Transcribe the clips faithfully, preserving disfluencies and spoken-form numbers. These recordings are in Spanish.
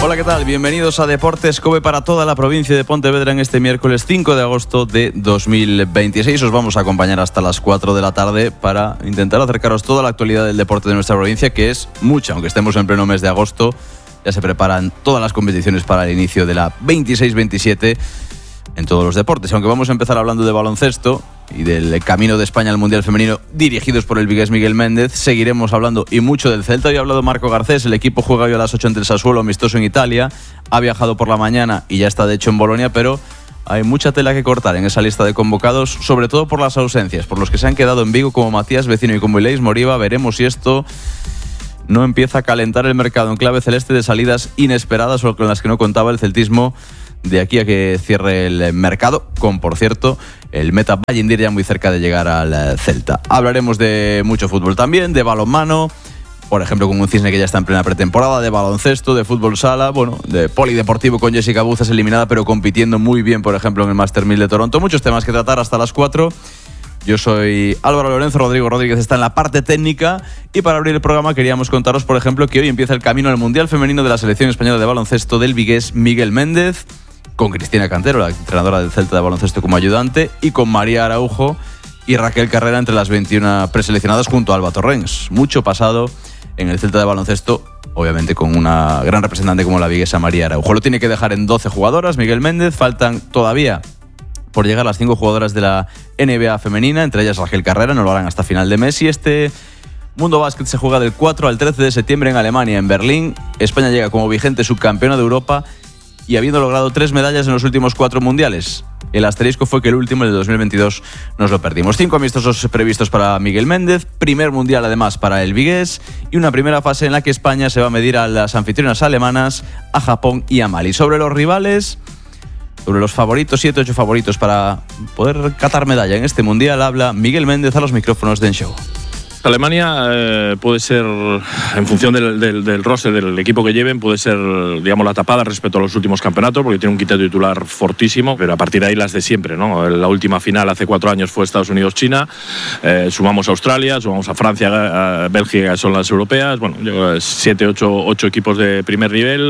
Hola, ¿qué tal? Bienvenidos a Deportes COPE para toda la provincia de Pontevedra en este miércoles cinco de agosto de dos mil veintiséis. Os vamos a acompañar hasta las cuatro de la tarde para intentar acercaros toda la actualidad del deporte de nuestra provincia, que es mucha, aunque estemos en pleno mes de agosto. Ya se preparan todas las competiciones para el inicio de la veintiséis veintisiete en todos los deportes. Aunque vamos a empezar hablando de baloncesto y del camino de España al Mundial Femenino dirigidos por el vigués Miguel Méndez, seguiremos hablando y mucho del Celta. Hoy ha hablado Marco Garcés. El equipo juega hoy a las ocho ante el Sassuolo, amistoso en Italia. Ha viajado por la mañana y ya está de hecho en Bolonia, pero hay mucha tela que cortar en esa lista de convocados, sobre todo por las ausencias, por los que se han quedado en Vigo, como Matías Vecino y como Ileis Moriba. Veremos si esto no empieza a calentar el mercado en clave celeste de salidas inesperadas o con las que no contaba el celtismo de aquí a que cierre el mercado, con, por cierto, el meta Ballindir ya muy cerca de llegar al Celta. Hablaremos de mucho fútbol también, de balonmano, por ejemplo, con un Cisne que ya está en plena pretemporada, de baloncesto, de fútbol sala, bueno, de polideportivo con Jessica Buzas eliminada, pero compitiendo muy bien, por ejemplo, en el Master mil de Toronto. Muchos temas que tratar hasta las cuatro. Yo soy Álvaro Lorenzo, Rodrigo Rodríguez está en la parte técnica, y para abrir el programa queríamos contaros, por ejemplo, que hoy empieza el camino al Mundial Femenino de la Selección Española de Baloncesto del vigués Miguel Méndez, con Cristina Cantero, la entrenadora del Celta de baloncesto, como ayudante, y con María Araujo y Raquel Carrera entre las veintiuna preseleccionadas junto a Alba Torrens. Mucho pasado en el Celta de baloncesto, obviamente con una gran representante como la viguesa María Araujo. Lo tiene que dejar en doce jugadoras Miguel Méndez. Faltan todavía por llegar las cinco jugadoras de la N B A femenina, entre ellas Raquel Carrera, no lo harán hasta final de mes. Y este Mundo Básquet se juega del cuatro al trece de septiembre en Alemania, en Berlín. España llega como vigente subcampeona de Europa y habiendo logrado tres medallas en los últimos cuatro mundiales. El asterisco fue que el último, el de dos mil veintidós, nos lo perdimos. Cinco amistosos previstos para Miguel Méndez, primer mundial además para el vigués, y una primera fase en la que España se va a medir a las anfitrionas alemanas, a Japón y a Mali. Sobre los rivales, sobre los favoritos, siete, ocho favoritos para poder catar medalla en este mundial, habla Miguel Méndez a los micrófonos de En Show. Alemania eh, puede ser, en función del, del, del roster, del equipo que lleven, puede ser, digamos, la tapada respecto a los últimos campeonatos, porque tiene un quinteto titular fortísimo, pero a partir de ahí las de siempre, ¿no? La última final hace cuatro años fue Estados Unidos-China, eh, sumamos a Australia, sumamos a Francia, a Bélgica, que son las europeas, bueno, siete, ocho, ocho equipos de primer nivel.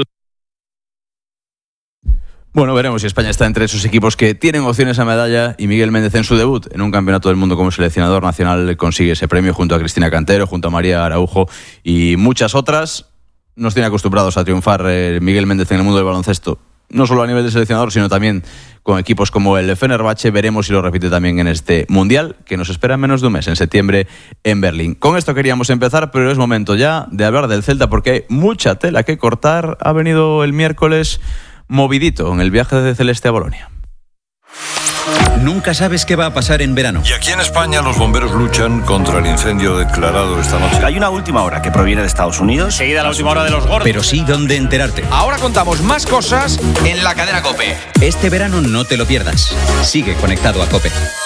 Bueno, veremos si España está entre esos equipos que tienen opciones a medalla, y Miguel Méndez en su debut en un campeonato del mundo como seleccionador nacional consigue ese premio junto a Cristina Cantero, junto a María Araujo y muchas otras. Nos tiene acostumbrados a triunfar eh, Miguel Méndez en el mundo del baloncesto, no solo a nivel de seleccionador, sino también con equipos como el Fenerbahce. Veremos si lo repite también en este mundial, que nos espera en menos de un mes, en septiembre, en Berlín. Con esto queríamos empezar, pero es momento ya de hablar del Celta, porque hay mucha tela que cortar. Ha venido el miércoles movidito en el viaje de Celeste a Bolonia. Nunca sabes qué va a pasar en verano. Y aquí en España los bomberos luchan contra el incendio declarado esta noche. Hay una última hora que proviene de Estados Unidos. Seguida la última hora de los gordos. Pero sí dónde enterarte. Ahora contamos más cosas en la cadena COPE. Este verano no te lo pierdas. Sigue conectado a COPE.